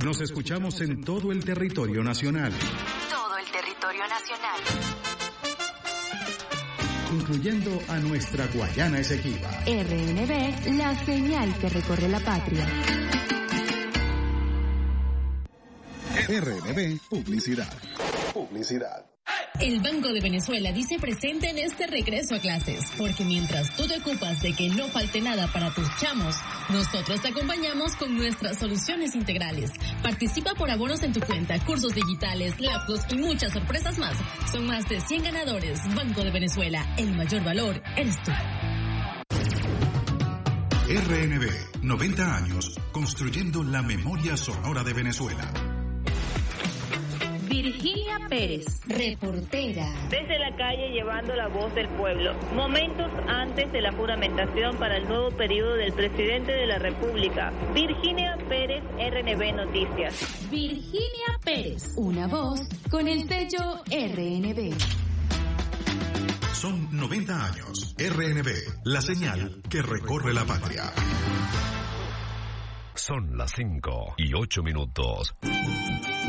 Nos escuchamos en todo el territorio nacional. Todo el territorio nacional. Incluyendo a nuestra Guayana Esequiba. RNB, la señal que recorre la patria. RNB, publicidad. Publicidad. El Banco de Venezuela dice presente en este regreso a clases, porque mientras tú te ocupas de que no falte nada para tus chamos, nosotros te acompañamos con nuestras soluciones integrales. Participa por abonos en tu cuenta, cursos digitales, laptops y muchas sorpresas más. Son más de 100 ganadores. Banco de Venezuela, el mayor valor eres tú. RNB, 90 años, construyendo la memoria sonora de Venezuela. Virginia Pérez, reportera. Desde la calle llevando la voz del pueblo. Momentos antes de la juramentación para el nuevo periodo del presidente de la República. Virginia Pérez, RNB Noticias. Virginia Pérez, una voz con el sello RNB. Son 90 años. RNB, la señal que recorre la patria. Son las 5:08.